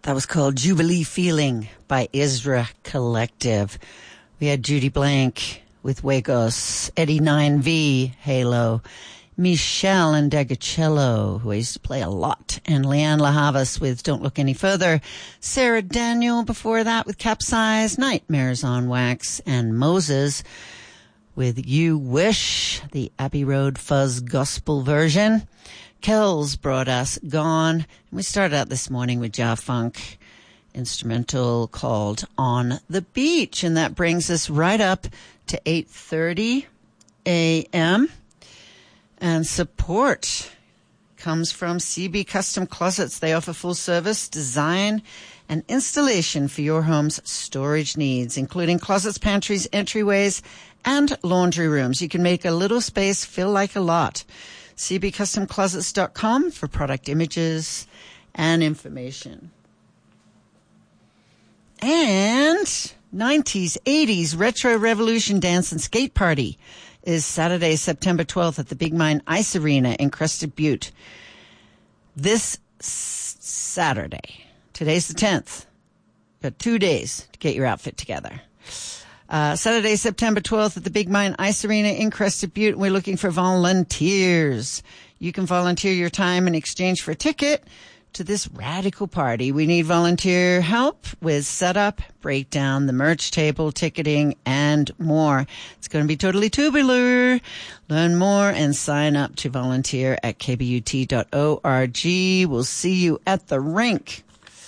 That was called Jubilee Feeling by Isra Collective. We had Judy Blank with Wagos, Eddie 9V, Halo, Michelle Indegacello, who I used to play a lot, and Leanne LaHavas with Don't Look Any Further, Sarah Daniel before that with Capsize, Nightmares on Wax, and Moses with You Wish, the Abbey Road Fuzz Gospel version. Kells brought us Gone. And we started out this morning with Jah Funk instrumental called On the Beach. And that brings us right up to 8:30 a.m. And support comes from CB Custom Closets. They offer full service design and installation for your home's storage needs, including closets, pantries, entryways, and laundry rooms. You can make a little space feel like a lot. cbcustomclosets.com for product images and information. And 90s, 80s Retro Revolution Dance and Skate Party is Saturday, September 12th at the Big Mine Ice Arena in Crested Butte. This Saturday, today's the 10th, got 2 days to get your outfit together. Saturday, September 12th at the Big Mine Ice Arena in Crested Butte. We're looking for volunteers. You can volunteer your time in exchange for a ticket to this radical party. We need volunteer help with setup, breakdown, the merch table, ticketing, and more. It's going to be totally tubular. Learn more and sign up to volunteer at kbut.org. We'll see you at the rink.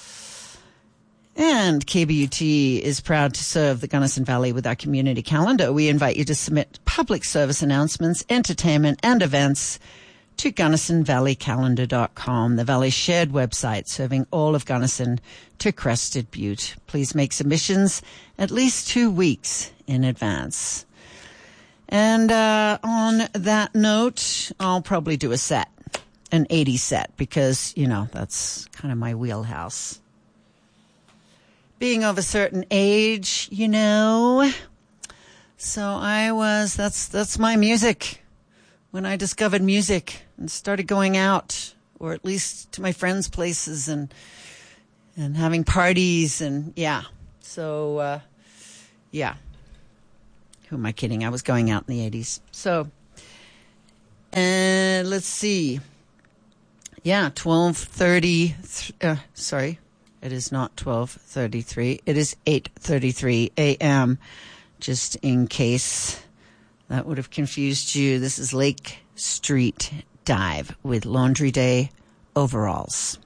And KBUT is proud to serve the Gunnison Valley with our community calendar. We invite you to submit public service announcements, entertainment, and events to GunnisonValleyCalendar.com, the Valley's shared website serving all of Gunnison to Crested Butte. Please make submissions at least 2 weeks in advance. And on that note, I'll probably do a set, an 80s set, because, you know, that's kind of my wheelhouse. Being of a certain age, you know. So that's my music. When I discovered music and started going out, or at least to my friends' places and having parties and yeah. So, yeah. Who am I kidding? I was going out in the 80s. So, let's see. Yeah, 12:30, sorry. It is not 12:33. It is 8:33 a.m. Just in case that would have confused you. This is Lake Street Dive with Laundry Day Overalls.